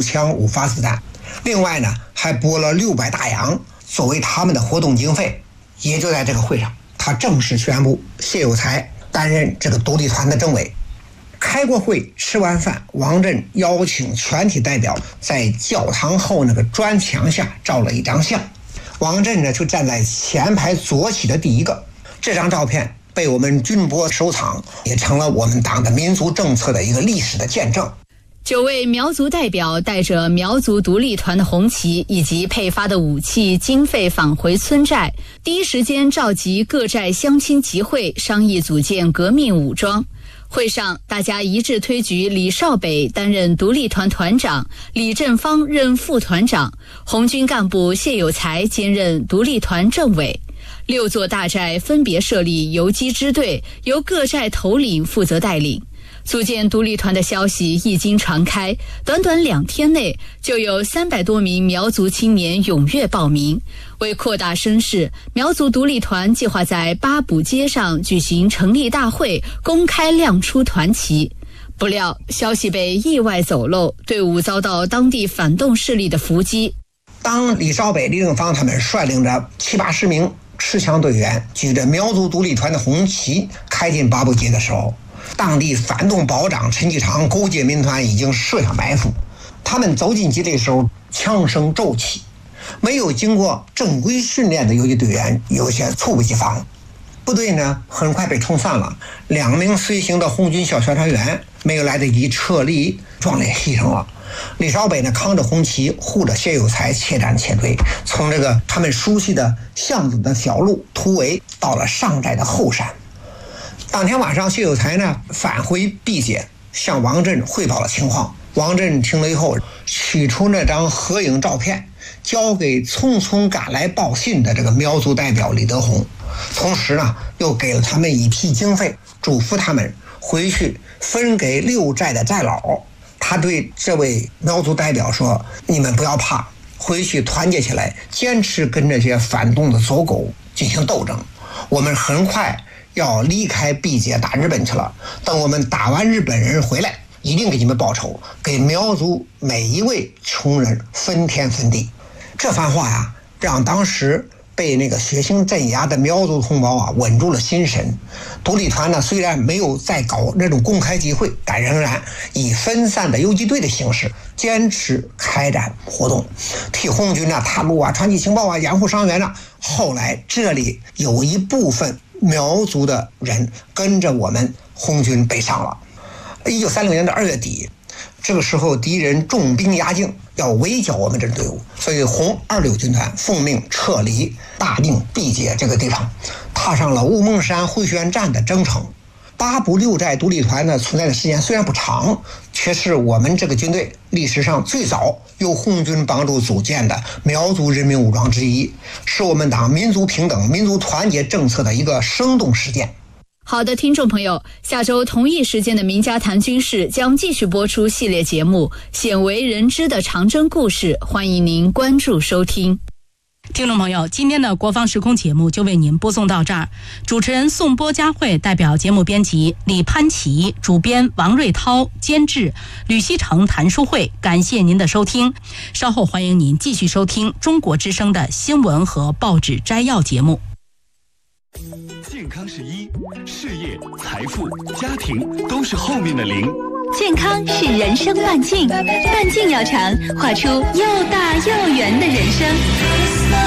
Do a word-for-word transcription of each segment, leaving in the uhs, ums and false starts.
枪五发子弹。另外呢，还拨了六百大洋作为他们的活动经费。也就在这个会上，他正式宣布谢有才担任这个独立团的政委。开过会，吃完饭，王震邀请全体代表在教堂后那个砖墙下照了一张相。王震呢就站在前排左起的第一个。这张照片被我们军博收藏，也成了我们党的民族政策的一个历史的见证。 九位苗族代表带着苗族独立团的红旗以及配发的武器经费返回村寨，第一时间召集各寨乡亲集会，商议组建革命武装。会上，大家一致推举李少北担任独立团团长，李振芳任副团长，红军干部谢有才兼任独立团政委。六座大寨分别设立游击支队，由各寨头领负责带领。组建独立团的消息一经传开，短短两天内就有三百多名苗族青年踊跃报名。为扩大声势，苗族独立团计划在八补街上举行成立大会，公开亮出团旗。不料消息被意外走漏，队伍遭到当地反动势力的伏击。 当李少北、李正芳他们率领着七八十名持枪队员举着苗族独立团的红旗开进八补街的时候，当地反动保长陈继常勾结民团已经设下埋伏。他们走进街的时候，枪声骤起，没有经过正规训练的游击队员有些猝不及防，部队呢很快被冲散了。两名随行的红军小宣传员没有来得及撤离，壮烈牺牲了。李少北呢扛着红旗护着谢有才且战且退，从这个他们熟悉的巷子的小路突围到了上寨的后山。当天晚上，谢有才呢返回毕节，向王震汇报了情况。王震听了以后，取出那张合影照片，交给匆匆赶来报信的这个苗族代表李德宏，同时呢，又给了他们一批经费，嘱咐他们回去分给六寨的寨老。他对这位苗族代表说：“你们不要怕，回去团结起来，坚持跟这些反动的走狗进行斗争。我们很快要离开毕节打日本去了，等我们打完日本人回来，一定给你们报仇，给苗族每一位穷人分田分地。”这番话呀，让当时被那个血腥镇压的苗族同胞啊稳住了心神。独立团呢虽然没有再搞那种公开集会，但仍然以分散的游击队的形式坚持开展活动，替红军啊探路啊、传递情报啊、掩护伤员啊。后来这里有一部分苗族的人跟着我们红军北上了。一九三六年的二月底，这个时候敌人重兵压境，要围剿我们这支队伍，所以红二六军团奉命撤离大定毕节这个地方，踏上了乌蒙山会宣站的征程。八补六寨独立团呢存在的时间虽然不长，却是我们这个军队历史上最早由红军帮助组建的苗族人民武装之一，是我们党民族平等、民族团结政策的一个生动实践。 好的，听众朋友，下周同一时间的名家谈军事将继续播出系列节目《鲜为人知的长征故事》，欢迎您关注收听。 听众朋友，今天的国防时空节目就为您播送到这儿。主持人宋波佳慧代表节目编辑李潘琪，主编王瑞涛，监制吕希成、谭书慧，感谢您的收听。稍后欢迎您继续收听中国之声的新闻和报纸摘要节目。 健康是一，事业、财富、家庭都是后面的零。 健康是人生半径，半径要长，画出又大又圆的人生。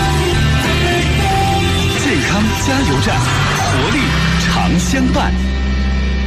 健康加油站，活力常相伴。